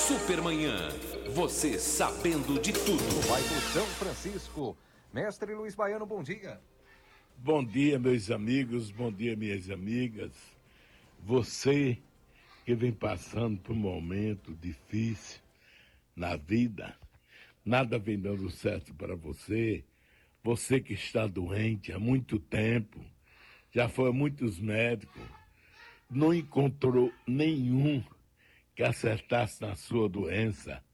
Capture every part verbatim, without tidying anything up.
Supermanhã. Você sabendo de tudo. Vai pro São Francisco. Mestre Luiz Baiano, bom dia. Bom dia, meus amigos, bom dia, minhas amigas. Você que vem passando por um momento difícil na vida, nada vem dando certo para você. Você que está doente há muito tempo, já foi a muitos médicos, não encontrou nenhum que acertasse na sua doença,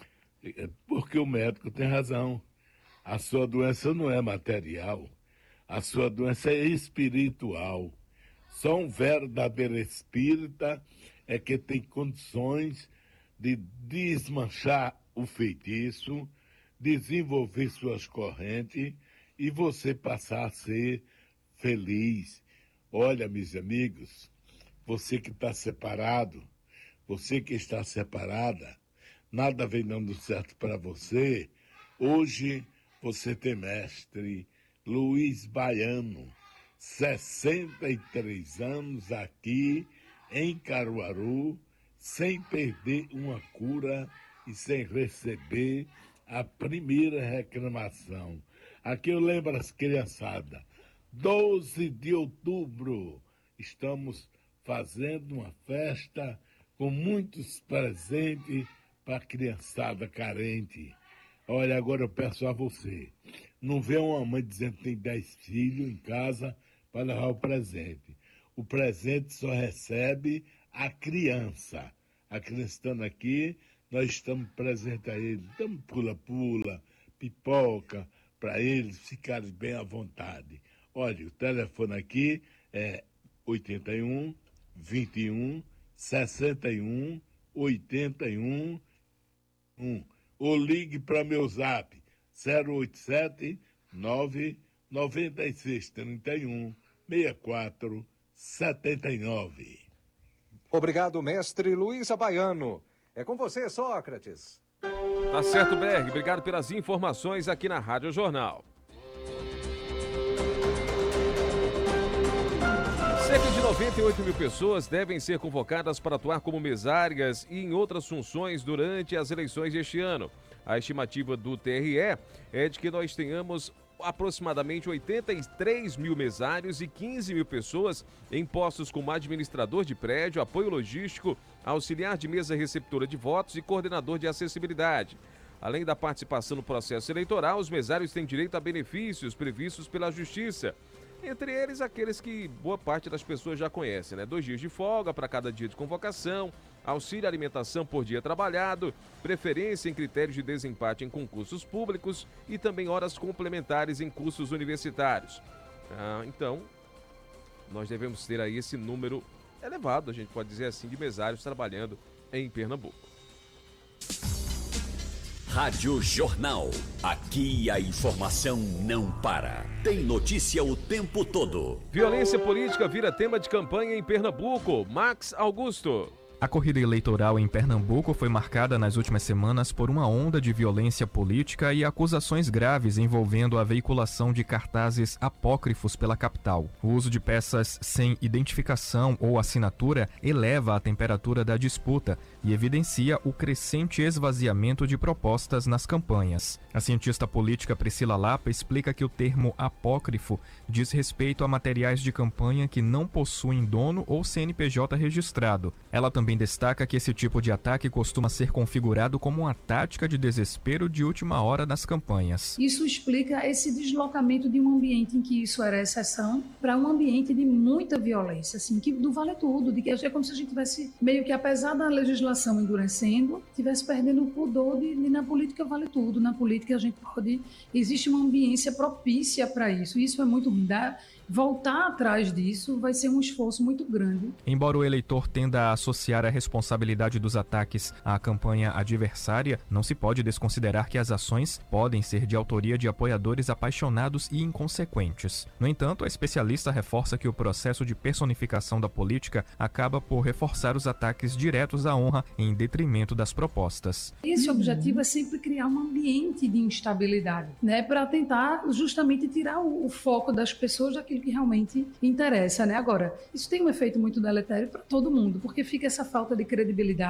porque o médico tem razão. A sua doença não é material, a sua doença é espiritual. Só um verdadeiro espírita é que tem condições de desmanchar o feitiço, desenvolver suas correntes e você passar a ser feliz. Olha, meus amigos, você que está separado, você que está separada, nada vem dando certo para você. Hoje você tem mestre Luiz Baiano, sessenta e três anos aqui em Caruaru, sem perder uma cura e sem receber a primeira reclamação. Aqui eu lembro as criançadas, doze de outubro, estamos fazendo uma festa com muitos presentes para a criançada carente. Olha, agora eu peço a você, não vê uma mãe dizendo que tem dez filhos em casa para levar o presente. O presente só recebe a criança. A criança estando aqui, nós estamos presentes a eles, damos pula-pula, pipoca, para eles ficarem bem à vontade. Olha, o telefone aqui é oitenta e um, vinte e um, sessenta e um, oitenta e um, um. Ou ligue para meu zap, zero oito sete, nove nove seis, três um, seis quatro, sete nove. Obrigado, mestre Luiz Baiano. É com você, Sócrates. Tá certo, Berg. Obrigado pelas informações aqui na Rádio Jornal. Cerca de noventa e oito mil pessoas devem ser convocadas para atuar como mesárias e em outras funções durante as eleições deste ano. A estimativa do T R E é de que nós tenhamos aproximadamente oitenta e três mil mesários e quinze mil pessoas em postos como administrador de prédio, apoio logístico, auxiliar de mesa receptora de votos e coordenador de acessibilidade. Além da participação no processo eleitoral, os mesários têm direito a benefícios previstos pela Justiça. Entre eles, aqueles que boa parte das pessoas já conhecem, né? Dois dias de folga para cada dia de convocação, auxílio alimentação por dia trabalhado, preferência em critérios de desempate em concursos públicos e também horas complementares em cursos universitários. Ah, então, nós devemos ter aí esse número elevado, a gente pode dizer assim, de mesários trabalhando em Pernambuco. Rádio Jornal. Aqui a informação não para. Tem notícia o tempo todo. Violência política vira tema de campanha em Pernambuco. Max Augusto. A corrida eleitoral em Pernambuco foi marcada nas últimas semanas por uma onda de violência política e acusações graves envolvendo a veiculação de cartazes apócrifos pela capital. O uso de peças sem identificação ou assinatura eleva a temperatura da disputa e evidencia o crescente esvaziamento de propostas nas campanhas. A cientista política Priscila Lapa explica que o termo apócrifo diz respeito a materiais de campanha que não possuem dono ou C N P J registrado. Ela também destaca que esse tipo de ataque costuma ser configurado como uma tática de desespero de última hora nas campanhas. Isso explica esse deslocamento de um ambiente em que isso era exceção para um ambiente de muita violência, assim, que do vale tudo, de que é como se a gente tivesse meio que, apesar da legislação endurecendo, tivesse perdendo o pudor de, de na política vale tudo, na política a gente pode, existe uma ambiência propícia para isso, isso é muito ruim. Dá, voltar atrás disso vai ser um esforço muito grande. Embora o eleitor tenda a associar a responsabilidade dos ataques à campanha adversária, não se pode desconsiderar que as ações podem ser de autoria de apoiadores apaixonados e inconsequentes. No entanto, a especialista reforça que o processo de personificação da política acaba por reforçar os ataques diretos à honra em detrimento das propostas. Esse objetivo é sempre criar um ambiente de instabilidade, né, para tentar justamente tirar o, o foco das pessoas daquilo que realmente interessa, né? Agora, isso tem um efeito muito deletério para todo mundo, porque fica essa falta de credibilidade.